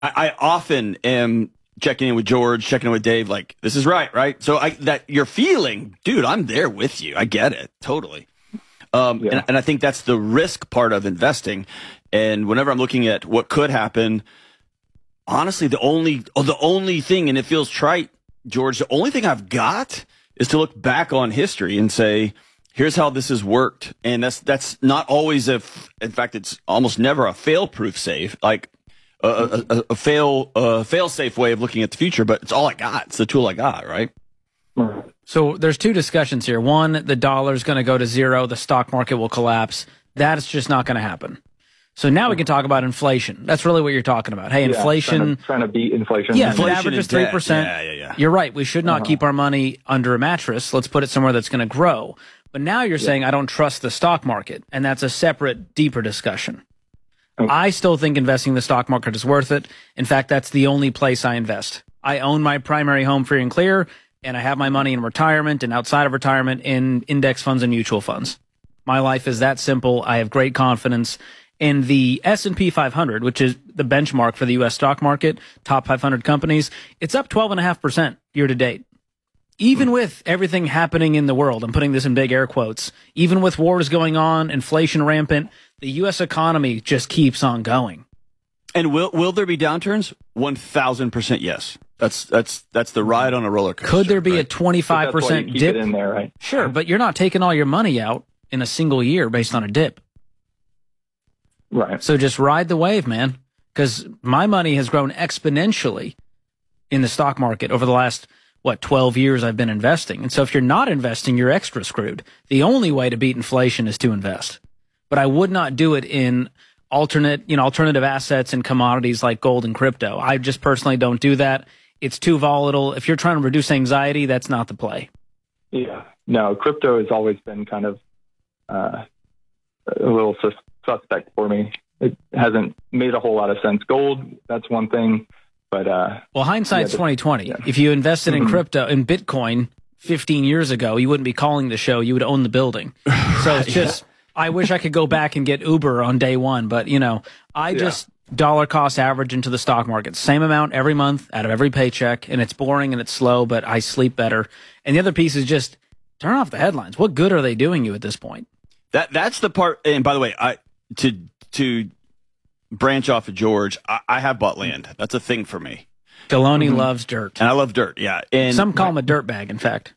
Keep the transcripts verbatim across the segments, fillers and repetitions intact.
I, I often am checking in with George, checking in with Dave, like, this is right, right? So I, that you're feeling, dude, I'm there with you. I get it. Totally. Um, yeah. and, and I think that's the risk part of investing. And whenever I'm looking at what could happen, honestly, the only, oh, the only thing, and it feels trite, George, the only thing I've got is to look back on history and say, here's how this has worked. And that's, that's not always a, in fact, it's almost never a fail-proof safe, like a, a, a fail, a fail-safe way of looking at the future, but it's all I got. It's the tool I got, right? So there's two discussions here. One, the dollar's going to go to zero. The stock market will collapse. That is just not going to happen. So now we can talk about inflation. That's really what you're talking about. Hey, inflation. Yeah, trying, to, trying to beat inflation. Yeah, inflation if it averages three percent. Yeah, yeah, yeah. You're right. We should not uh-huh. keep our money under a mattress. Let's put it somewhere that's going to grow. But now you're yeah. saying I don't trust the stock market, and that's a separate, deeper discussion. Okay. I still think investing in the stock market is worth it. In fact, that's the only place I invest. I own my primary home free and clear, and I have my money in retirement and outside of retirement in index funds and mutual funds. My life is that simple. I have great confidence. In the S and P five hundred, which is the benchmark for the U S stock market, top five hundred companies, it's up twelve point five percent year to date. Even mm. with everything happening in the world, I'm putting this in big air quotes, even with wars going on, inflation rampant, the U S economy just keeps on going. And will will there be downturns? one thousand percent yes. That's that's that's the ride on a roller coaster. Could there be right? a twenty-five percent dip? It in there, right? Sure, but you're not taking all your money out in a single year based on a dip. Right. So just ride the wave, man, because my money has grown exponentially in the stock market over the last, what, twelve years I've been investing. And so if you're not investing, you're extra screwed. The only way to beat inflation is to invest. But I would not do it in alternate, you know, alternative assets and commodities like gold and crypto. I just personally don't do that. It's too volatile. If you're trying to reduce anxiety, that's not the play. Yeah. No, crypto has always been kind of uh, a little sus- suspect for me. It hasn't made a whole lot of sense. Gold, that's one thing, but uh, well, hindsight's yeah, twenty twenty. Yeah. If you invested in mm-hmm. crypto, in Bitcoin fifteen years ago, you wouldn't be calling the show. You would own the building. So it's just, I wish I could go back and get Uber on day one, but you know, I yeah. just dollar cost average into the stock market, same amount every month out of every paycheck, and it's boring and it's slow, but I sleep better. And the other piece is just turn off the headlines. What good are they doing you at this point? That that's the part. And by the way, I to to branch off of George, I, I have bought land. That's a thing for me. Deloney mm-hmm. loves dirt, and I love dirt. Yeah, and some call him a dirt bag. In fact,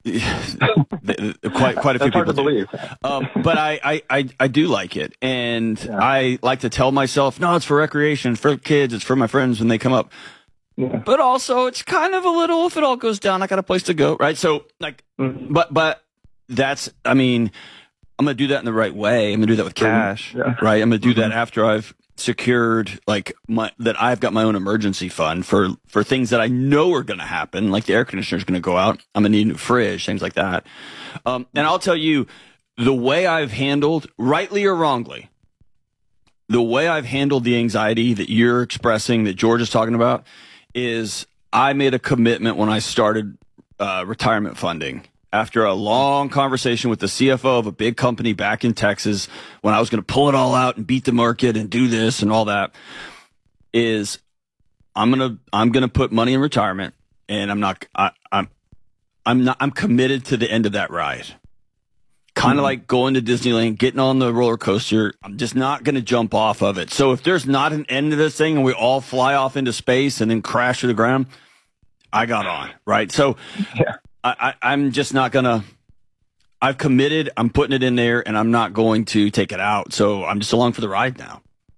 quite quite a few That's hard people to believe. Um, but I, I, I, I do like it, and yeah. I like to tell myself, no, it's for recreation, it's for kids, it's for my friends when they come up. Yeah. But also, it's kind of a little. If it all goes down, I got a place to go, right? So, like, mm-hmm. but but that's. I mean, I'm gonna do that in the right way. I'm gonna do that with cash, yeah. right? I'm gonna do mm-hmm. that after I've secured like my that I've got my own emergency fund for for things that I know are going to happen, like the air conditioner is going to go out. I'm going to need a new fridge, things like that. Um, and I'll tell you, the way I've handled, rightly or wrongly, the way I've handled the anxiety that you're expressing, that George is talking about, is I made a commitment when I started uh, retirement funding. After a long conversation with the C F O of a big company back in Texas, when I was going to pull it all out and beat the market and do this and all that, is I'm gonna I'm gonna put money in retirement, and I'm not I, I'm I'm not I'm committed to the end of that ride. Kind of mm-hmm. like going to Disneyland, getting on the roller coaster. I'm just not going to jump off of it. So if there's not an end to this thing and we all fly off into space and then crash to the ground, I got on, right? So. Yeah. I, I'm just not going to, I've committed, I'm putting it in there, and I'm not going to take it out. So I'm just along for the ride now.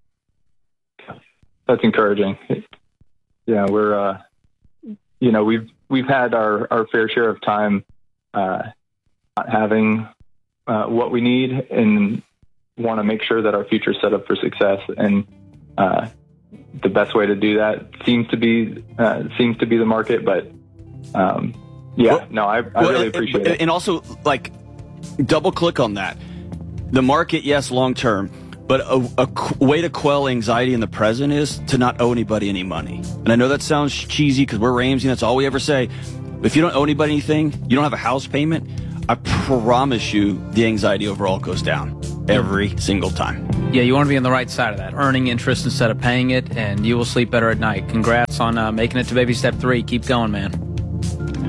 That's encouraging. Yeah, we're, uh, you know, we've, we've had our, our fair share of time uh, not having uh, what we need, and want to make sure that our future is set up for success. And uh, the best way to do that seems to be, uh, seems to be the market, but um Yeah, well, no, I, I well, really appreciate and, it. And also, like, double click on that. The market, yes, long term, but a, a way to quell anxiety in the present is to not owe anybody any money. And I know that sounds cheesy because we're Ramsey, and that's all we ever say. But if you don't owe anybody anything, you don't have a house payment, I promise you the anxiety overall goes down every single time. Yeah, you want to be on the right side of that, earning interest instead of paying it, and you will sleep better at night. Congrats on uh, making it to baby step three. Keep going, man.